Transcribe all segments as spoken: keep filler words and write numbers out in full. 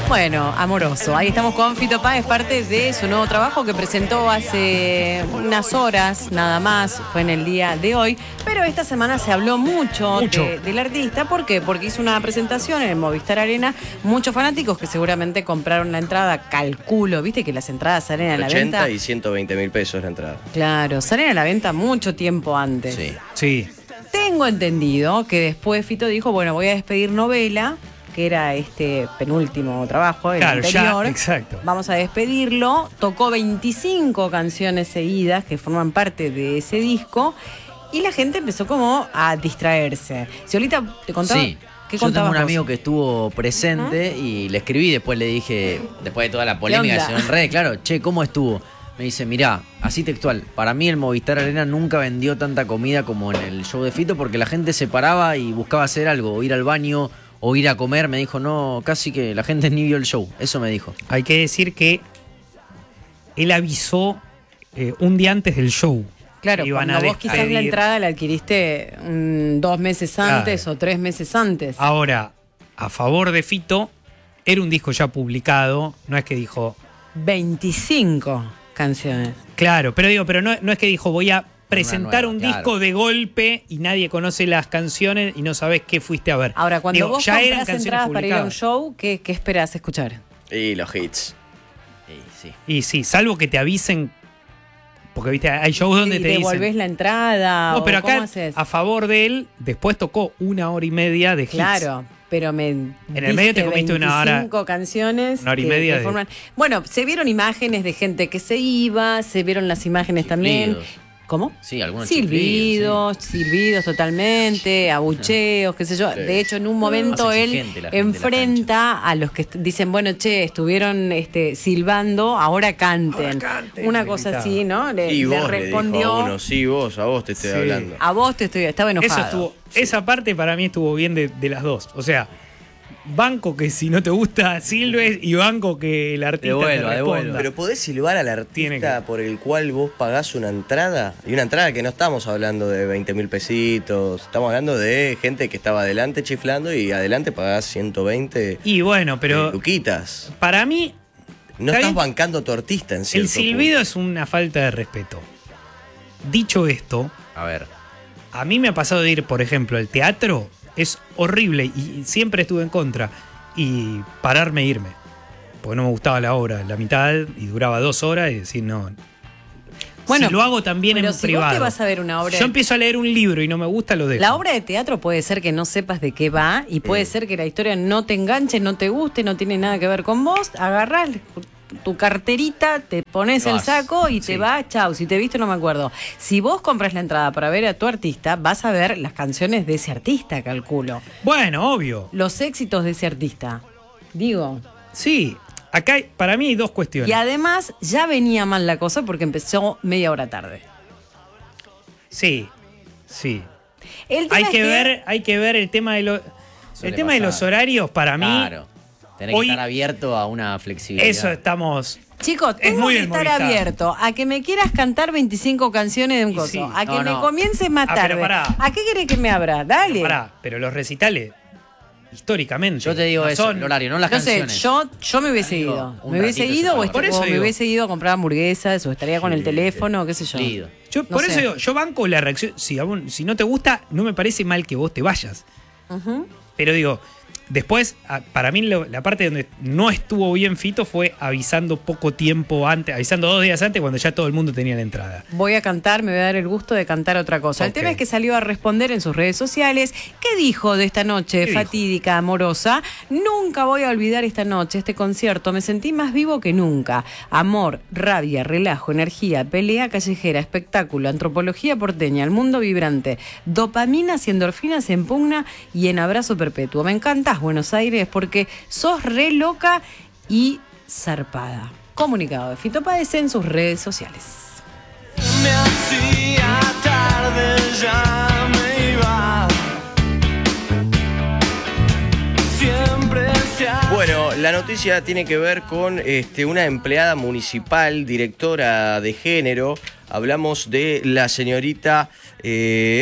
Bueno, Amoroso. Ahí estamos con Fito Páez, parte de su nuevo trabajo que presentó hace unas horas, nada más, fue en el día de hoy. Pero esta semana se habló mucho, mucho. De, del artista. ¿Por qué? Porque hizo una presentación en el Movistar Arena. Muchos fanáticos que seguramente compraron la entrada, calculo, viste que las entradas salen a la venta. ochenta y ciento veinte mil pesos la entrada. Claro, salen a la venta mucho tiempo antes. Sí. Sí. Tengo entendido que después Fito dijo, bueno, voy a despedir Novela, que era este penúltimo trabajo, el claro, anterior. Ya, exacto. Vamos a despedirlo. Tocó veinticinco canciones seguidas que forman parte de ese disco y la gente empezó como a distraerse. Ciolita, ¿te contaba? Sí. ¿Qué Yo tengo un vos? amigo que estuvo presente ¿Ah? y le escribí, después le dije, después de toda la polémica que se dio en redes, claro, che, ¿cómo estuvo? Me dice, mirá, así textual, para mí el Movistar Arena nunca vendió tanta comida como en el show de Fito porque la gente se paraba y buscaba hacer algo, o ir al baño o ir a comer. Me dijo, no, casi que la gente ni vio el show. Eso me dijo. Hay que decir que él avisó eh, un día antes del show. Claro, iban cuando a vos quizás despedir. la entrada la adquiriste mm, dos meses antes Claro. o tres meses antes. Ahora, a favor de Fito, era un disco ya publicado. No es que dijo... veinticinco canciones. Claro, pero digo, pero no, no es que dijo, voy a presentar nueva, un claro. disco de golpe y nadie conoce las canciones y no sabés qué fuiste a ver. Ahora, cuando Digo, vos ya eran compras canciones entradas para ir a un publicadas. show, ¿qué, qué esperás escuchar? Y los hits. Sí, sí. Y sí, salvo que te avisen, porque viste, hay shows donde ¿Y te devolvés dicen... la entrada? No, o pero ¿cómo acá, haces? a favor de él, después tocó una hora y media de hits. Claro, pero me En el medio te comiste una hora- veinticinco canciones. una hora y que- media que de- forman- Bueno, se vieron imágenes de gente que se iba, se vieron las imágenes también. Chiflidos. ¿Cómo? Sí, algunos Silbidos, silbidos totalmente, abucheos, qué sé yo. Sí. De hecho, en un momento Más él exigente la gente de la enfrenta a los que est- dicen, bueno, che, estuvieron este, silbando, ahora canten. Ahora canten, Una le cosa gritaba. así, ¿no? Le, Y le vos le dijo respondió. a uno, sí, vos, a vos te estoy Sí. hablando. A vos te estoy, estaba enojado. Eso estuvo, esa parte para mí estuvo bien de, de las dos. O sea, banco que si no te gusta silbes y banco que el artista Devuelva, te responda. devuelva. Pero ¿podés silbar al Tiene artista que- por el cual vos pagás una entrada? Y una entrada que no estamos hablando de veinte mil pesitos, estamos hablando de gente que estaba adelante chiflando y adelante pagás ciento veinte Y bueno, pero eh, luquitas. para mí No está estás bien. bancando tu artista en cierto el silbido punto. es una falta de respeto. Dicho esto, A ver. a mí me ha pasado de ir, por ejemplo, al teatro, es horrible y siempre estuve en contra. Y pararme e irme. Porque no me gustaba la obra, la mitad, y duraba dos horas y decir, no. Bueno, si lo hago también pero en si privado. vos te vas a ver una obra Yo de- empiezo a leer un libro y no me gusta, lo dejo. La obra de teatro puede ser que no sepas de qué va y puede ser que la historia no te enganche, no te guste, no tiene nada que ver con vos. Agarrás tu carterita, te pones Vas, el saco y te sí. vas, chau. Si te viste, no me acuerdo. Si vos compras la entrada para ver a tu artista, vas a ver las canciones de ese artista, calculo. Bueno, obvio. Los éxitos de ese artista. Digo. Sí, acá hay- para mí hay dos cuestiones. Y además ya venía mal la cosa porque empezó media hora tarde. Sí, sí. El tema Hay es que ver, hay que ver el tema de los el Suele tema de pasar. los horarios para mí. Claro. Tenés hoy- que estar abierto a una flexibilidad. Eso estamos. Chicos, Es tengo muy que del estar Movistar. abierto a que me quieras cantar veinticinco canciones de un Y coso, sí. a que No, me no. comiences más Ah, pero tarde. pará. ¿A qué querés que me abra? Dale. Pará, pero los recitales, históricamente. Yo te digo no eso, son- el horario, no las No sé, canciones. yo, yo me hubiese Digo, ido. un Me hubiese ratito ido o, separado. est- Por eso o me digo. hubiese ido a comprar hamburguesas o estaría con el teléfono, qué sé yo. Lido. Yo, No por sé. eso digo, yo banco la reacción. Si, a un- si no te gusta, no me parece mal que vos te vayas. Ujú. Pero digo, después, a- para mí lo- la parte donde no estuvo bien Fito fue avisando poco tiempo antes, avisando dos días antes cuando ya todo el mundo tenía la entrada. Voy a cantar, me voy a dar el gusto de cantar otra cosa. El Ok. tema es que salió a responder en sus redes sociales. ¿Qué dijo de esta noche ¿Qué dijo? fatídica, amorosa? Nunca voy a olvidar esta noche, este concierto. Me sentí más vivo que nunca. Amor, rabia, relajo, energía, pelea callejera, espectáculo, antropología porteña, el mundo vibrante, dopaminas y endorfinas en pugna y en abrazo perpetuo. Me encantás, Buenos Aires, porque sos re loca y zarpada. Comunicado de Fito Páez en sus redes sociales. Me hacía tarde, ya me iba. Siempre se ha... Bueno, la noticia tiene que ver con este, una empleada municipal, directora de género. Hablamos de la señorita eh,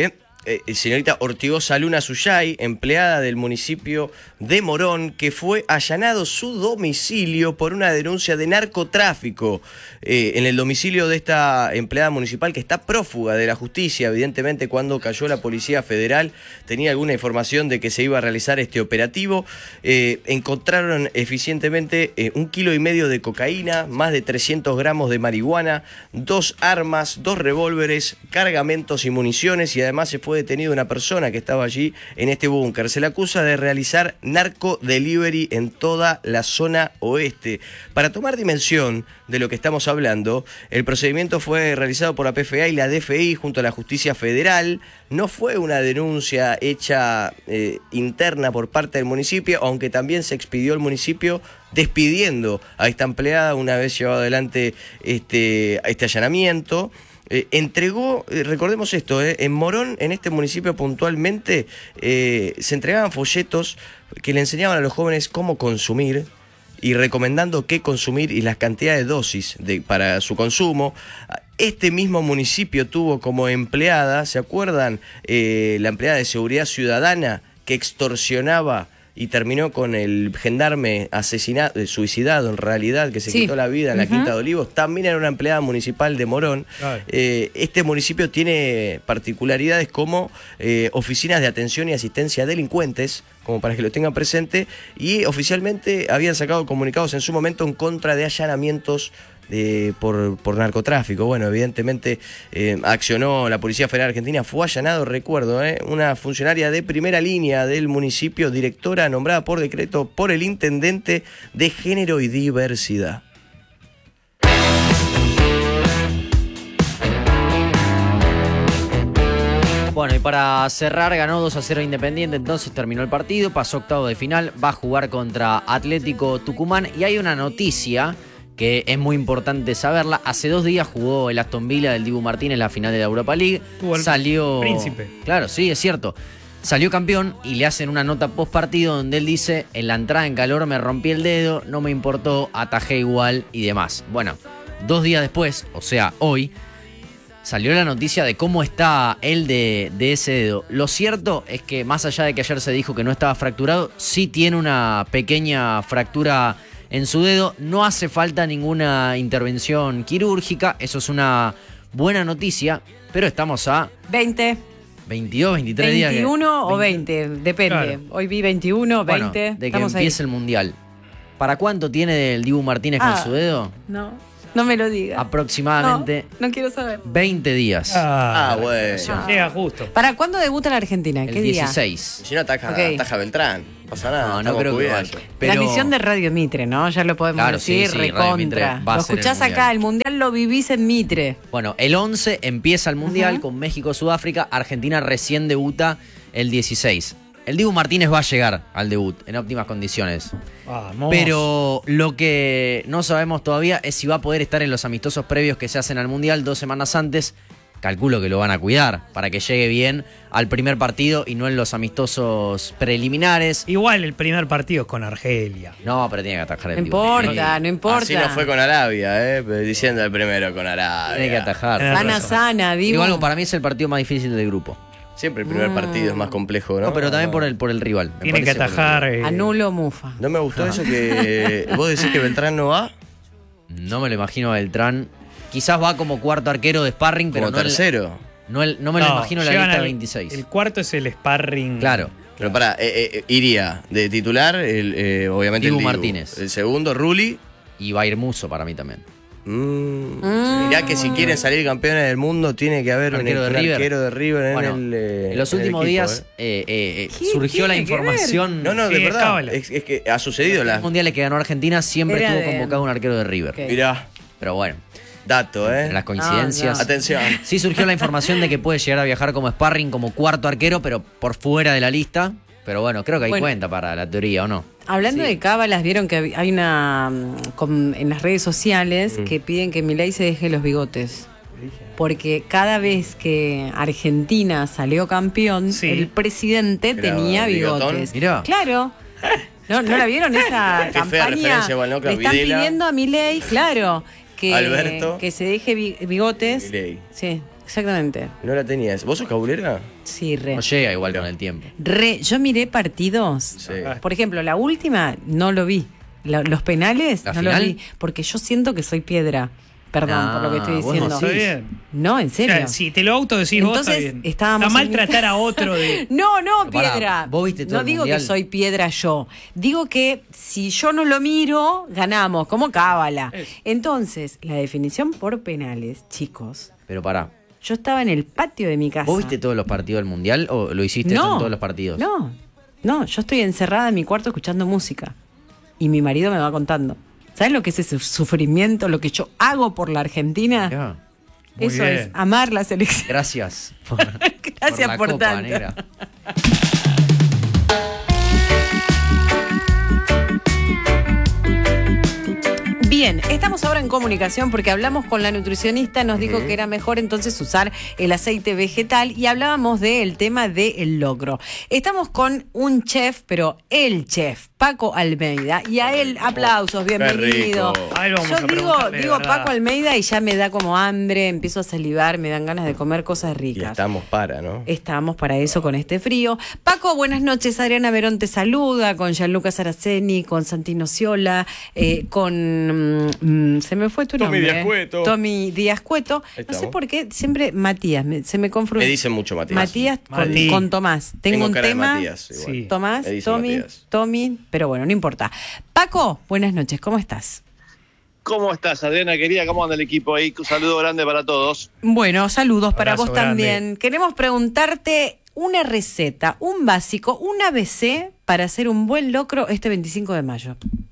eh, señorita Ortigosa Luna Suyay, empleada del municipio de Morón, que fue allanado su domicilio por una denuncia de narcotráfico. Eh, en el domicilio de esta empleada municipal, que está prófuga de la justicia, evidentemente cuando cayó la Policía Federal tenía alguna información de que se iba a realizar este operativo. Eh, encontraron eficientemente eh, un kilo y medio de cocaína, más de trescientos gramos de marihuana, dos armas, dos revólveres, cargamentos y municiones, y además se fue detenido una persona que estaba allí en este búnker. Se le acusa de realizar narco delivery en toda la zona oeste. Para tomar dimensión de lo que estamos hablando, el procedimiento fue realizado por la P F A y la D F I junto a la Justicia Federal. No fue una denuncia hecha eh, interna por parte del municipio, aunque también se expidió el municipio despidiendo a esta empleada una vez llevado adelante este, este allanamiento. Eh, entregó, eh, recordemos esto, eh, en Morón, en este municipio puntualmente, eh, se entregaban folletos que le enseñaban a los jóvenes cómo consumir y recomendando qué consumir y las cantidades de dosis de, para su consumo. Este mismo municipio tuvo como empleada, ¿se acuerdan? Eh, la empleada de Seguridad Ciudadana que extorsionaba y terminó con el gendarme asesinado, suicidado en realidad, que se Sí. quitó la vida en la Ujú. Quinta de Olivos. También era una empleada municipal de Morón. Claro. Eh, este municipio tiene particularidades como eh, oficinas de atención y asistencia a delincuentes, como para que lo tengan presente, y oficialmente habían sacado comunicados en su momento en contra de allanamientos Eh, por, por narcotráfico. Bueno, evidentemente eh, accionó la Policía Federal Argentina, fue allanado, recuerdo, eh, una funcionaria de primera línea del municipio, directora nombrada por decreto por el intendente de Género y Diversidad. Bueno, y para cerrar, ganó dos a cero Independiente, entonces terminó el partido, pasó octavo de final, va a jugar contra Atlético Tucumán, y hay una noticia que es muy importante saberla. Hace dos días jugó el Aston Villa del Dibu Martínez la final de la Europa League. Tuvo el Salió... príncipe. Claro, sí, es cierto. Salió campeón y le hacen una nota post partido donde él dice: en la entrada en calor me rompí el dedo, no me importó, atajé igual y demás. Bueno, dos días después, o sea, hoy, salió la noticia de cómo está él de, de ese dedo. Lo cierto es que, más allá de que ayer se dijo que no estaba fracturado, sí tiene una pequeña fractura en su dedo. No hace falta ninguna intervención quirúrgica, eso es una buena noticia, pero estamos a veinte, veintidós, veintitrés días. que- veintiuno o veinte. veinte, depende. Claro. Hoy vi veintiuno, Bueno, veinte. de que estamos ahí. empiece el Mundial. ¿Para cuánto tiene del Dibu Martínez Ah. con su dedo? No, no me lo diga. Aproximadamente No, no quiero saber. veinte días. Ah, Ah, bueno. llega justo. ¿Para cuándo debuta la Argentina? el ¿Qué día? dieciséis. Si no, ataja, Ok. ataja Beltrán. No pasa nada. No, no estamos creo que cubiertos. vaya. Pero- Transmisión de Radio Mitre, ¿no? Ya lo podemos Claro, sí, decir, sí, Radio Mitre recontra. va a Lo ser el escuchás Mundial. acá, el Mundial lo vivís en Mitre. Bueno, el once empieza el Mundial Ajá. con México-Sudáfrica. Argentina recién debuta el dieciséis. El Dibu Martínez va a llegar al debut en óptimas condiciones. Vamos. Pero lo que no sabemos todavía es si va a poder estar en los amistosos previos que se hacen al Mundial dos semanas antes. Calculo que lo van a cuidar para que llegue bien al primer partido y no en los amistosos preliminares. Igual el primer partido es con Argelia. No, pero tiene que atajar el No Dibu. importa, no importa. Así no fue con Arabia, eh, diciendo el primero con Arabia. Tiene que atajar. Tenés Sana, razón. sana, digo. Igual para mí es el partido más difícil del grupo. Siempre el primer partido es más complejo, ¿no? No, pero también por el, por el rival. me Tiene que parece, por el atajar. rival. eh, Anulo Mufa. No me gustó eso que vos decís que Beltrán no va No me lo imagino a Beltrán. Quizás va como cuarto arquero de sparring, pero como no, el- tercero. no, el- no me lo no, imagino en la llegan lista al- veintiséis. El cuarto es el sparring. Claro. Pero para, iría de titular, el, eh, obviamente Dibu el Dibu. Martínez. El segundo, Rulli. Y va a ir Muso para mí también. Mm, Mm. Mirá que si quieren salir campeones del mundo, tiene que haber un, Arquero de un River. arquero de River Bueno, en el. eh, en los en el últimos equipo, días eh. eh, eh, eh, ¿Qué surgió la tiene que ver? información. No, no, de Sí, es verdad. cábala. Es, es que ha sucedido Los la. mundiales que ganó Argentina siempre Era estuvo de- convocado un arquero de River. Ok. Mirá, Pero bueno, dato, ¿eh? en las coincidencias. No, no. Atención. Sí surgió la información de que puede llegar a viajar como sparring, como cuarto arquero, pero por fuera de la lista. Pero bueno, creo que hay Bueno. cuenta para la teoría, ¿o no? Hablando Sí. de cábalas, vieron que hay una mm, con- en las redes sociales que piden que Milei se deje los bigotes. Porque cada vez que Argentina salió campeón, Sí. el presidente Era tenía bigotón. bigotes. Mirá. Claro. ¿No, ¿No la vieron esa Qué fea campaña? referencia, igual, ¿no? Le están Videla. pidiendo a Milei, claro, que, Alberto. que se deje bi- bigotes. Milei. Sí. exactamente. No la tenías. ¿Vos sos cabulera? Sí, re. No llega igual con el tiempo. Re. Yo miré partidos. Sí. Por ejemplo, la última no lo vi. La- los penales ¿La no final? los vi. Porque yo siento que soy piedra. Perdón No, por lo que estoy vos diciendo. no Está sos. bien. No, en O serio. sea, si te lo autodecís vos, está Entonces, bien. estábamos Está mal en mi- tratar a otro de... No, no, Pará, piedra. ¿vos viste todo no el digo mundial? que soy piedra yo. Digo que si yo no lo miro, ganamos, como cábala. Eso. Entonces, la definición por penales, chicos. Pero pará, Yo estaba en el patio de mi casa. ¿vos viste todos los partidos del Mundial o lo hiciste eso en todos los partidos? No, no, yo estoy encerrada en mi cuarto escuchando música. Y mi marido me va contando. ¿Sabes lo que es ese sufrimiento, lo que yo hago por la Argentina? Ya. Muy Eso bien. es amar la selección. Gracias. Por, Gracias la por copa, tanto. negra. Bien, estamos ahora en comunicación porque hablamos con la nutricionista, nos dijo que era mejor entonces usar el aceite vegetal y hablábamos del tema del locro. Estamos con un chef, pero el chef, Paco Almeida, y a él aplausos, bienvenido. rico. Ahí vamos Yo a digo, preguntarle, digo ¿verdad? Paco Almeida y ya me da como hambre, empiezo a salivar, me dan ganas de comer cosas Y ricas. estamos para, ¿no? Estamos para eso con este frío. Paco, buenas noches. Adriana Verón te saluda, con Gianluca Saraceni, con Santino Ciola, eh, con... mm, se me fue tu Tommy nombre. Díaz Cueto. Tommy Díaz Cueto. Ahí No sé estamos. por qué siempre Matías, me- se me confunde. Me dicen mucho Matías. Matías con, Mati. con Tomás. Tengo, Tengo un cara de tema. Matías, igual. Sí. Tomás, Me dicen Tommy, Matías. Tommy, pero bueno, no importa. Paco, buenas noches, ¿cómo estás? ¿Cómo estás, Adriana querida? ¿Cómo anda el equipo ahí? Un saludo grande para todos. Bueno, saludos para Abrazo vos grande. también. Queremos preguntarte una receta, un básico, un A B C para hacer un buen locro este veinticinco de mayo.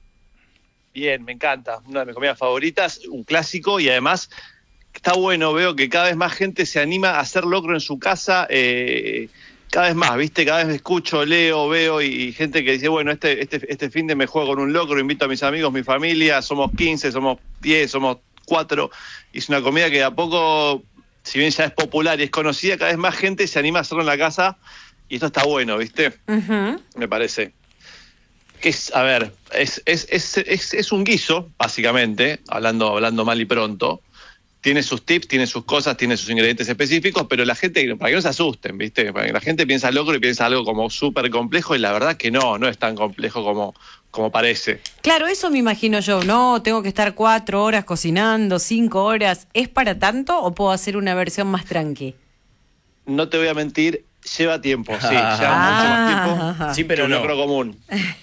Bien, me encanta. Una de mis comidas favoritas, un clásico y además está bueno, veo que cada vez más gente se anima a hacer locro en su casa. Eh, cada vez más, ¿viste? Cada vez escucho, leo, veo y, y gente que dice, bueno, este, este, este fin de me juego con un locro, invito a mis amigos, mi familia, somos quince, somos diez, somos cuatro. Y es una comida que de a poco, si bien ya es popular y es conocida, cada vez más gente se anima a hacerlo en la casa y esto está bueno, ¿viste? Ujú. Me parece. Que es, a ver, es, es, es, es, es un guiso, básicamente, hablando, hablando mal y pronto. Tiene sus tips, tiene sus cosas, tiene sus ingredientes específicos, pero la gente, para que no se asusten, ¿viste? Para que la gente piensa locro y piensa algo como súper complejo y la verdad que no, no es tan complejo como, como parece. Claro, eso me imagino yo. No, tengo que estar cuatro horas cocinando, cinco horas. ¿Es para tanto o puedo hacer una versión más tranqui? No te voy a mentir, lleva tiempo, sí, Ah. lleva mucho más tiempo Sí, pero que un no. locro común.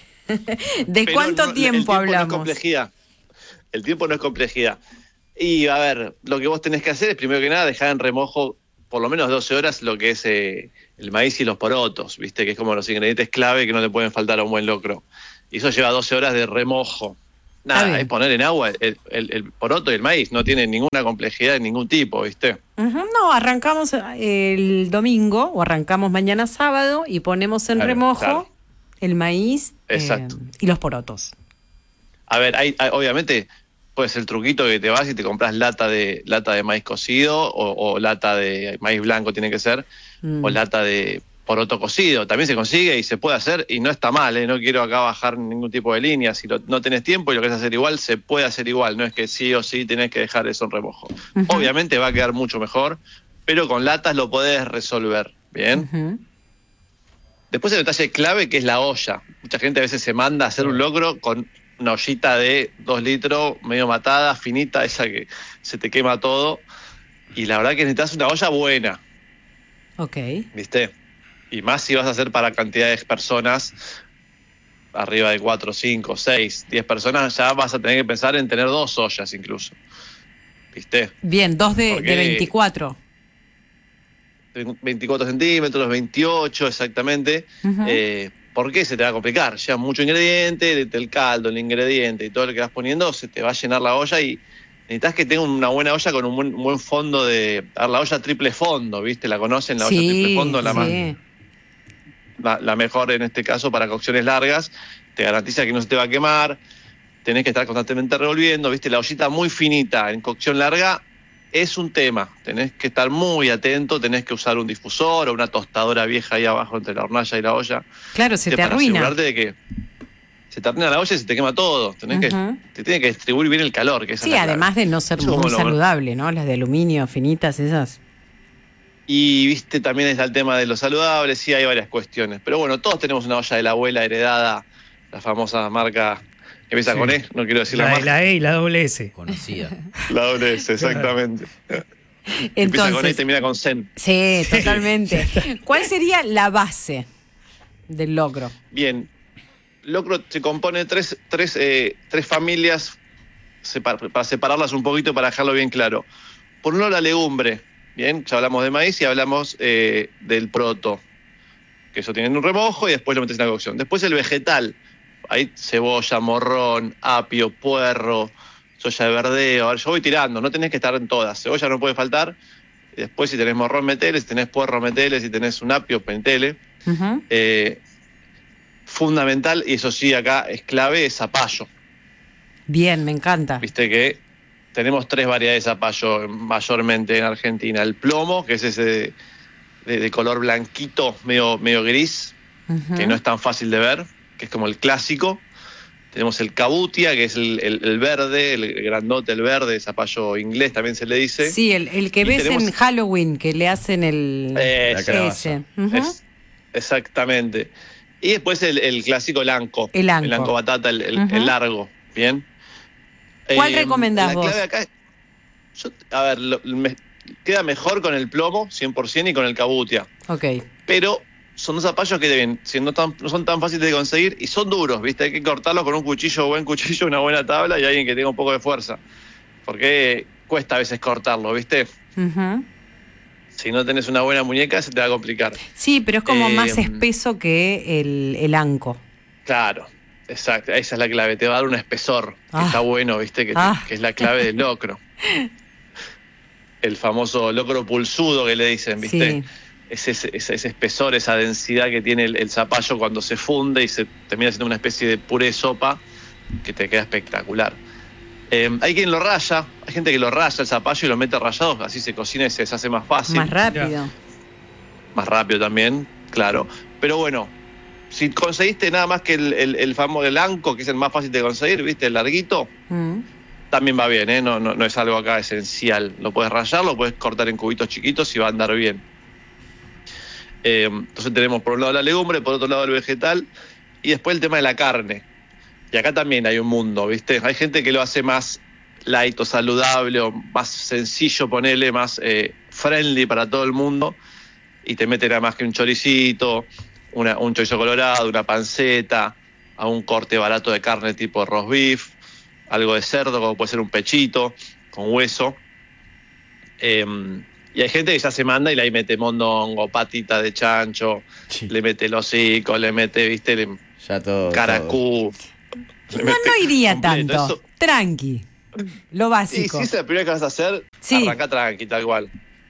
¿De Pero cuánto no- el tiempo No es hablamos? complejidad. El tiempo no es complejidad. Y a ver, lo que vos tenés que hacer es primero que nada dejar en remojo por lo menos doce horas lo que es eh, el maíz y los porotos, ¿viste? Que es como los ingredientes clave que no le pueden faltar a un buen locro. Y eso lleva doce horas de remojo. Está Nada, bien. es poner en agua el, el- el poroto y el maíz. No tiene ninguna complejidad de ningún tipo, ¿viste? Ujú. No, arrancamos el domingo o arrancamos mañana sábado y ponemos en Claro, remojo claro. el maíz eh, Exacto. y los porotos. A ver, hay, hay- obviamente puede ser el truquito que te vas y te compras lata de lata de maíz cocido o, o lata de maíz blanco tiene que ser, Mm. o lata de poroto cocido. También se consigue y se puede hacer y no está mal, ¿eh? No quiero acá bajar ningún tipo de línea. Si lo- no tenés tiempo y lo querés hacer igual, se puede hacer igual. No es que sí o sí tenés que dejar eso en remojo. Ujú. Obviamente va a quedar mucho mejor, pero con latas lo podés resolver, ¿bien? Ujú. Después el detalle clave que es la olla. Mucha gente a veces se manda a hacer un locro con una ollita de dos litros, medio matada, finita, esa que se te quema todo. Y la verdad que necesitas una olla buena, Ok. ¿viste? Y más si vas a hacer para cantidades de personas, arriba de cuatro, cinco, seis, diez personas, ya vas a tener que pensar en tener dos ollas incluso, ¿viste? Bien, dos de, Porque- de veinticuatro. veinticuatro centímetros, veintiocho exactamente. Ujú. eh, ¿Por qué se te va a complicar? Lleva mucho ingrediente, el- el caldo, el ingrediente y todo lo que vas poniendo, se te va a llenar la olla y necesitas que tenga una buena olla con un buen, un buen fondo de... a ver, la olla triple fondo, ¿viste? ¿La conocen? La olla triple Sí, fondo, la, más, sí. la, la mejor en este caso para cocciones largas. Te garantiza que no se te va a quemar. Tenés que estar constantemente revolviendo, ¿viste? La ollita muy finita en cocción larga es un tema. Tenés que estar muy atento, tenés que usar un difusor o una tostadora vieja ahí abajo entre la hornalla y la olla. Claro, se ¿viste? te Para arruina. asegurarte de que se te arruina la olla y se te quema todo. Tenés Ujú. que, te tiene que distribuir bien el calor. Que esa Sí, es la clave. además de no ser Eso como muy lo- saludable, ¿no? Las de aluminio, finitas, esas. Y viste, también está el tema de los saludables, sí, hay varias cuestiones. Pero bueno, todos tenemos una olla de la abuela heredada, la famosa marca que empieza Sí. con E, no quiero decir la, La, marca. la E y la doble S. Conocida. La doble S, exactamente. Empieza con E y Entonces, termina con Zen. sí, totalmente. ¿Cuál sería la base del locro? Bien, locro se compone de tres, tres, eh, tres familias, separ- para separarlas un poquito, para dejarlo bien claro. Por un lado, la legumbre. Bien, ya hablamos de maíz y hablamos eh, del proto, que eso tiene un remojo y después lo metes en la cocción. Después el vegetal, ahí cebolla, morrón, apio, puerro, soya de verdeo. A ver, yo voy tirando, no tenés que estar en todas. Cebolla no puede faltar. Y después, si tenés morrón, metele. Si tenés puerro, metele. Si tenés un apio, metele. Ujú. Eh, fundamental, y eso sí, acá es clave, es zapallo. Bien, me encanta. Viste que tenemos tres variedades de zapallo mayormente en Argentina. El plomo, que es ese de, de- de color blanquito, medio, medio gris, Ujú. que no es tan fácil de ver, que es como el clásico. Tenemos el cabutia, que es el, el- el verde, el grandote, el verde, zapallo inglés también se le dice. Sí, el, el que Y ves tenemos- en Halloween, que le hacen el... Ese. La calabaza. ese. Ujú. Es- exactamente. Y después el, el clásico el anco. El anco. El anco batata, el, el- Ujú. el largo. Bien. ¿Cuál recomendás la vos? clave acá es- yo- a ver, lo- me- queda mejor con el plomo, cien por ciento, y con el cabutia. Ok. Pero son dos zapallos que deben, siendo tan, no son tan fáciles de conseguir y son duros, ¿viste? Hay que cortarlos con un cuchillo, buen cuchillo, una buena tabla y alguien que tenga un poco de fuerza. Porque cuesta a veces cortarlo, ¿viste? Ujú. Si no tenés una buena muñeca, se te va a complicar. Sí, pero es como Eh, más espeso que el, el anco. Claro, exacto, esa es la clave, te va a dar un espesor, que Ah. está bueno, ¿viste? Que, te- Ah. que es la clave del locro. El famoso locro pulsudo que le dicen, ¿viste? Sí. Es ese, ese- ese espesor, esa densidad que tiene el, el zapallo cuando se funde y se termina siendo una especie de puré de sopa que te queda espectacular. Eh, hay quien lo raya, hay gente que lo raya el zapallo y lo mete rallado, así se cocina y se hace más fácil. Más rápido. Más rápido también, claro. Pero bueno, si conseguiste nada más que el, el, el famoso el anco, que es el más fácil de conseguir, ¿viste? El larguito, Mm. también va bien, ¿eh? No, no, no es algo acá esencial. Lo puedes rayar, lo puedes cortar en cubitos chiquitos y va a andar bien. Eh, entonces tenemos por un lado la legumbre, por otro lado el vegetal y después el tema de la carne. Y acá también hay un mundo, ¿viste? Hay gente que lo hace más light o saludable o más sencillo, ponele, más eh, friendly para todo el mundo y te meten nada más que un choricito, una, un chorizo colorado, una panceta, a un corte barato de carne tipo roast beef, algo de cerdo, como puede ser un pechito con hueso. Eh, y hay gente que ya se manda y le ahí mete mondongo, patita de chancho, Sí. le mete el hocico, le mete, viste, le, Ya todo. todo. caracú. le No, mete no iría completo. tanto. Eso- Tranqui. Lo y básico. si es la primera que vas a hacer, Sí. arranca tranqui, tal cual.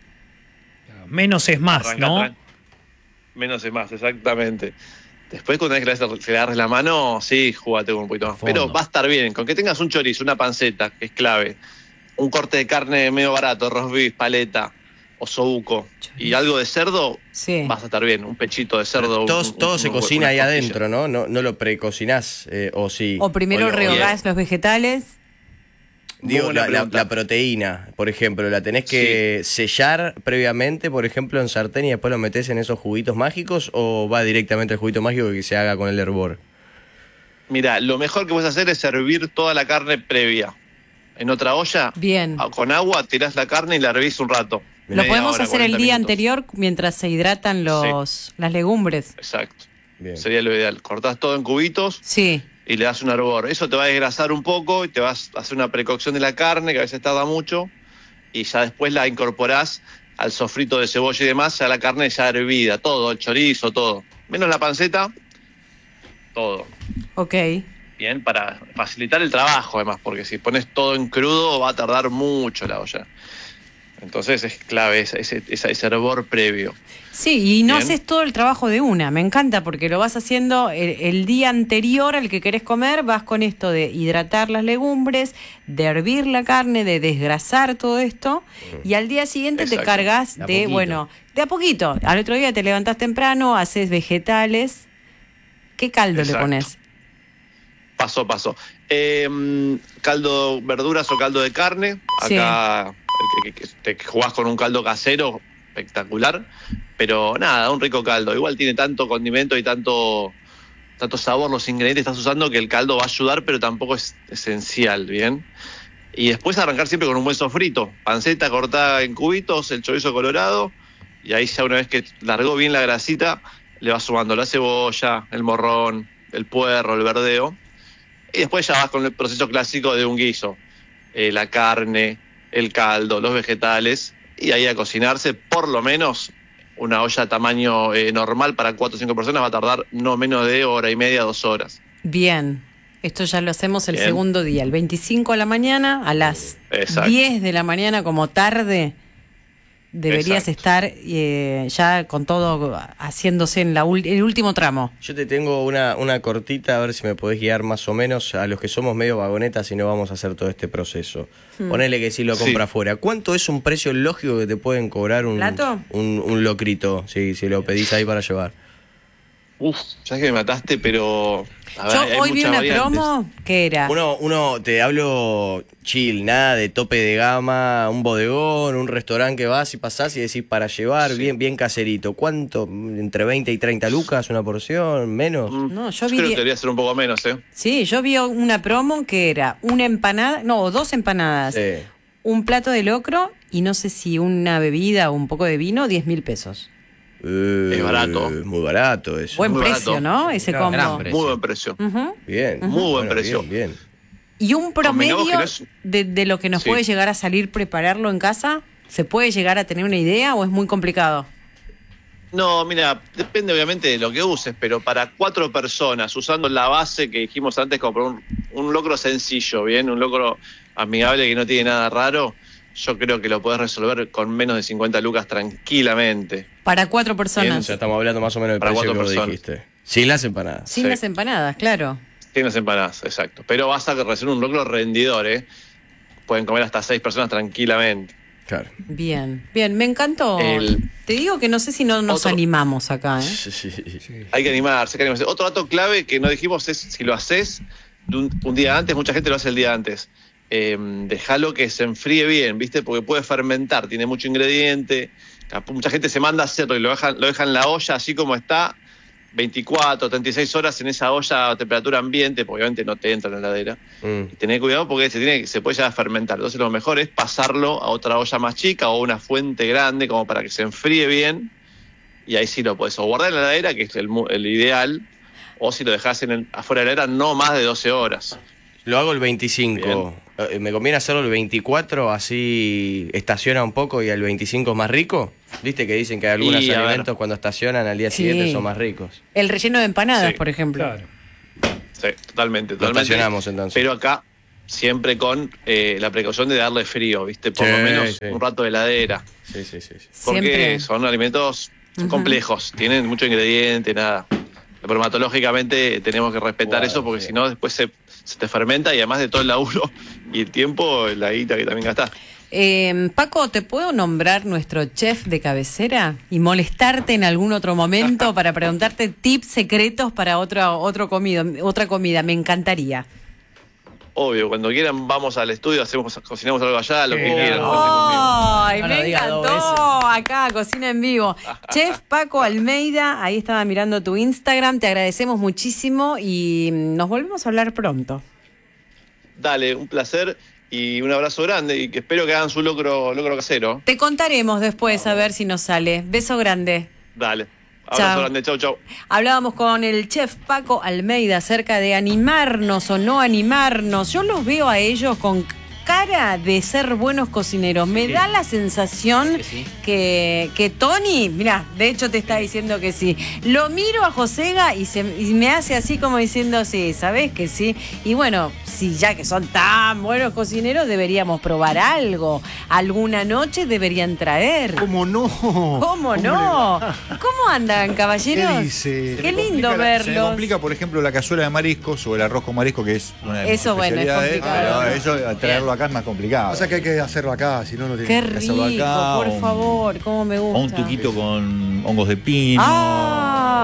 Menos es más, Arranca ¿no? tran- Menos es más, exactamente. Después, cuando es que le le agarres la mano, sí, jugate con un poquito más. Fondo. Pero va a estar bien. Con que tengas un chorizo, una panceta, que es clave, un corte de carne medio barato, roast beef, paleta, osobuco, y algo de cerdo, Sí. vas a estar bien. Un pechito de cerdo. un- Todo, un- todo se un- cocina una ahí costilla. adentro, ¿no? No, no lo precocinás, eh, o sí. O primero lo- rehogás los vegetales. Digo, Buena la, la- pregunta. la proteína, por ejemplo, ¿la tenés que sellar previamente, por ejemplo, en sartén y después lo metés en esos juguitos mágicos o va directamente al juguito mágico que se haga con el hervor? Mira, lo mejor que puedes hacer es hervir toda la carne previa. En otra olla, Bien. a- con agua, tirás la carne y la hervís un rato. Lo Media podemos hora, hacer el cuarenta día minutos. anterior mientras se hidratan los, las legumbres. Exacto. Bien. Sería lo ideal. Cortás todo en cubitos Sí. y le das un hervor. Eso te va a desgrasar un poco y te vas a hacer una precocción de la carne, que a veces tarda mucho, y ya después la incorporás al sofrito de cebolla y demás, ya la carne ya hervida, todo, el chorizo, todo. Menos la panceta, todo. Ok. Bien, para facilitar el trabajo además, porque si pones todo en crudo va a tardar mucho la olla. Entonces es clave ese, ese, ese ese hervor previo. Sí, y no Bien. haces todo el trabajo de una. Me encanta porque lo vas haciendo el, el día anterior al que querés comer, vas con esto de hidratar las legumbres, de hervir la carne, de desgrasar todo esto, y al día siguiente te Exacto. cargas De a de, poquito. bueno, de a poquito. Al otro día te levantás temprano, haces vegetales. ¿Qué caldo Exacto. le pones? Paso a paso. Eh, caldo verduras o caldo de carne. Sí. Acá el que, que- que te jugás con un caldo casero, espectacular. Pero nada, un rico caldo. Igual tiene tanto condimento y tanto, tanto sabor los ingredientes que estás usando que el caldo va a ayudar, pero tampoco es esencial, ¿bien? Y después arrancar siempre con un buen sofrito. Panceta cortada en cubitos, el chorizo colorado, y ahí ya una vez que largó bien la grasita, le vas sumando la cebolla, el morrón, el puerro, el verdeo. Y después ya vas con el proceso clásico de un guiso. Eh, la carne, el caldo, los vegetales, y ahí a cocinarse. Por lo menos una olla tamaño eh, normal para cuatro o cinco personas va a tardar no menos de hora y media, dos horas. Bien. Esto ya lo hacemos el Bien. segundo día, el veinticinco a la mañana, a las Exacto. diez de la mañana como tarde. Deberías Exacto. estar eh, ya con todo haciéndose en la ul- el último tramo. Yo te tengo una, una cortita, a ver si me podés guiar más o menos a los que somos medio vagonetas y no vamos a hacer todo este proceso. Hmm. Ponele que si lo Sí. compra afuera. ¿Cuánto es un precio lógico que te pueden cobrar un, ¿Plato? un, un locrito si, si lo pedís ahí para llevar? Uf, ya que me mataste, pero... a ver, Yo hay hoy vi muchas una variantes. promo que era Uno, uno, te hablo chill, nada de tope de gama, un bodegón, un restaurante que vas y pasás y decís para llevar, Sí. bien, bien caserito. ¿Cuánto? ¿Entre veinte y treinta lucas una porción? ¿Menos? Mm, No, yo vi creo die- que debería ser un poco menos, ¿eh? Sí, yo vi una promo que era una empanada, no, dos empanadas, Sí. un plato de locro y no sé si una bebida o un poco de vino, diez mil pesos. Eh, Es barato. Muy barato eso. Buen muy precio, barato. ¿no? Ese Claro, combo. gran precio. Muy buen precio. Ujú. Bien. Muy buen Bueno, precio. Bien, bien. Y un promedio Convengamos que no es- de, de lo que nos Sí. puede llegar a salir prepararlo en casa, ¿se puede llegar a tener una idea o es muy complicado? No, mira, depende obviamente de lo que uses, pero para cuatro personas, usando la base que dijimos antes, como para un, un locro sencillo, ¿bien? Un locro amigable que no tiene nada raro, yo creo que lo podés resolver con menos de cincuenta lucas tranquilamente. Para cuatro Bien, personas. ya estamos hablando más o menos del Para precio que cuatro vos personas. dijiste. Sin las empanadas. Sin Sí. las empanadas, claro. Tiene las empanadas, exacto. Pero vas a recibir un locro rendidor, ¿eh? Pueden comer hasta seis personas tranquilamente. Claro. Bien, bien, me encantó. El- Te digo que no sé si no nos Otro- animamos acá, ¿eh? Sí, sí, sí. Hay que animarse, hay que animarse. Otro dato clave que no dijimos es si lo haces de un, un día antes, mucha gente lo hace el día antes. Eh, dejalo que se enfríe bien, ¿viste? Porque puede fermentar, tiene mucho ingrediente. Capaz mucha gente se manda a hacerlo y lo deja, lo deja en la olla así como está, veinticuatro, treinta y seis horas en esa olla a temperatura ambiente, porque obviamente no te entra en la heladera. Mm. Y tener cuidado porque se, tiene, se puede ya fermentar. Entonces lo mejor es pasarlo a otra olla más chica o una fuente grande como para que se enfríe bien. Y ahí sí lo puedes o guardar en la heladera, que es el, mu- el ideal, o si lo dejas en el, afuera de la heladera no más de doce horas. Lo hago el veinticinco. Eh, ¿Me conviene hacerlo el veinticuatro? Así estaciona un poco y el veinticinco es más rico. ¿Viste que dicen que hay algunos Y, a ver. alimentos cuando estacionan al día Sí. siguiente son más ricos? El relleno de empanadas, Sí, por ejemplo. Claro. Sí, totalmente, Lo totalmente. estacionamos entonces. Pero acá siempre con eh, la precaución de darle frío, ¿viste? Por Sí, lo menos sí. un rato de heladera. Sí, sí, sí. sí. Porque Siempre. son alimentos Ujú. complejos, tienen mucho ingrediente, nada. Bromatológicamente tenemos que respetar Claro, eso porque sí. si no después se, se te fermenta y además de todo el laburo y el tiempo, la guita que también gastás. Eh, Paco, ¿te puedo nombrar nuestro chef de cabecera y molestarte en algún otro momento para preguntarte tips secretos para otra, otro comido, otra comida? Me encantaría. Obvio, cuando quieran vamos al estudio, hacemos, cocinamos algo allá, lo que Qué quieran. ¡Ay, No lo me digas dos encantó! Acá, cocina en vivo. Chef Paco Almeida, ahí estaba mirando tu Instagram, te agradecemos muchísimo y nos volvemos a hablar pronto. Dale, un placer y un abrazo grande y que espero que hagan su locro, locro casero. Te contaremos después a ver si nos sale. Beso grande. Dale, abrazo Chao. grande, chau, chau. Hablábamos con el chef Paco Almeida acerca de animarnos o no animarnos. Yo los veo a ellos con cara de ser buenos cocineros. Me da la sensación Que sí. que, que Tony, mira, de hecho te está diciendo que sí. Lo miro a Josega y, se, y me hace así como diciendo, sí, ¿sabes que sí? Y bueno, si ya que son tan buenos cocineros, deberíamos probar algo. Alguna noche deberían traer. ¿Cómo no? ¿Cómo no? ¿Cómo andan, caballeros? ¿Qué dice? Qué Se me lindo complica la- Se me verlos. complica, por ejemplo, la cazuela de mariscos o el arroz con marisco, que es una de mis Eso, bueno, es especialidades, complicado. pero eso, al traerlo acá es más complicado. O sea que hay que hacerlo acá, si no, no tiene Qué que rico, hacerlo acá, por un- favor, cómo me O gusta. un tuquito con hongos de pino. Ah,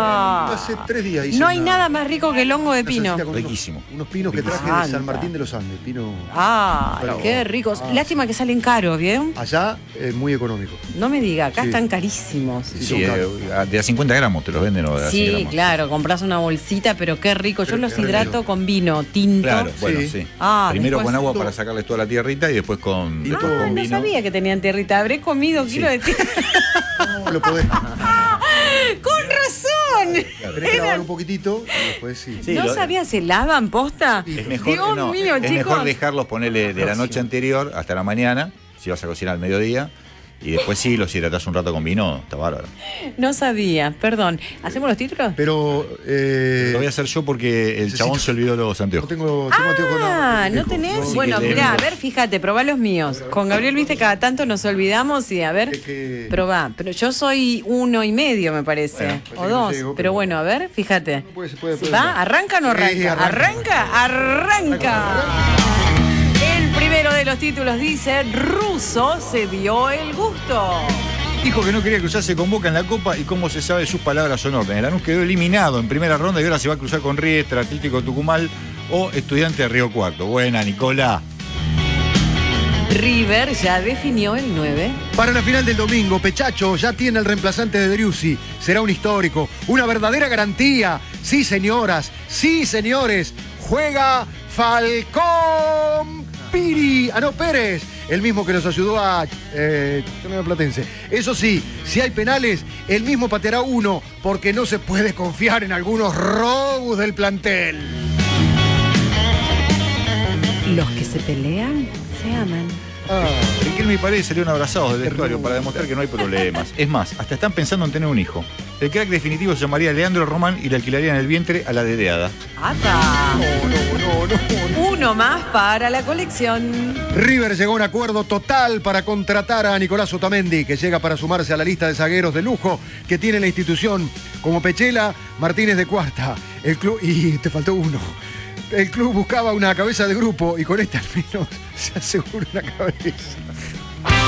Ah. Hace tres días hice No hay una- nada más rico que el hongo de una pino. salsita con unos- Riquísimo. Unos pinos que traje Anda. de San Martín de los Andes. Pino. Ah, Pero- qué ricos. Ah. Lástima que salen caros, ¿bien? Allá es muy económico. No me diga, acá Sí. están carísimos. Sí, Sí, son caros. eh, de a cincuenta gramos te los venden o de a cien Sí, gramos. claro, compras una bolsita, pero qué rico. Yo Pero los qué hidrato rico. con vino tinto. Claro, bueno, Sí. sí. Ah, Primero después- con agua No. para sacarles toda la tierrita y después con, Y después no, Ah, con no vino. sabía que tenían tierrita. Habré comido Sí. kilo de tierra. No, lo podés. ¡Con razón! Tenés que lavar un poquitito y después sí. Sí, ¿No lo- sabía se lavan posta? Es mejor, Dios no, mío, es chicos. mejor dejarlos ponerle de la noche anterior hasta la mañana, si vas a cocinar al mediodía, y después sí los hidratás un rato con vino, está bárbaro. No sabía, perdón. ¿Hacemos los títulos? Pero. Eh, Lo voy a hacer yo porque el necesito- chabón se olvidó los no anteojos. tengo, tengo anteojos, Ah, ¿no viejo. tenés? No, Bueno, que mirá, a leemos. ver, fíjate, probá los míos. Con Gabriel, viste, cada tanto nos olvidamos y a ver, Es que- probá. Pero yo soy uno y medio, me parece. Bueno, parece o que no dos. llego, pero pero- bueno, a ver, fíjate. puede- se puede- ¿Sí puede ¿Va? andar. ¿Arranca o no Sí, arranca? arranca. ¿Arranca? ¡Arranca! El primero de los títulos dice, Russo se dio el gusto. Dijo que no quería cruzarse con Boca en la Copa y cómo se sabe sus palabras son orden. El Lanús quedó eliminado en primera ronda y ahora se va a cruzar con Riestra, Atlético Tucumán o Estudiante de Río Cuarto. Buena, Nicola. River ya definió el nueve. Para la final del domingo, Pechacho ya tiene el reemplazante de Driussi. Será un histórico, una verdadera garantía. Sí, señoras, sí, señores. Juega Falcón Piri. Ah, no, Pérez. El mismo que nos ayudó a eh, Torneo Platense. Eso sí, si hay penales, el mismo pateará uno, porque no se puede confiar en algunos robos del plantel. Los que se pelean, se aman. Ah, Riquelme y Paredes salieron abrazados del vestuario para demostrar que no hay problemas. Es más, hasta están pensando en tener un hijo. El crack definitivo se llamaría Leandro Román y le alquilarían el vientre a la dedeada. ¡Ata! no, no, no, no. Uno más para la colección. River llegó a un acuerdo total para contratar a Nicolás Otamendi, que llega para sumarse a la lista de zagueros de lujo que tiene la institución, como Pechela, Martínez de Cuarta. El club, y te faltó uno. El club buscaba una cabeza de grupo y con esta al menos se asegura una cabeza.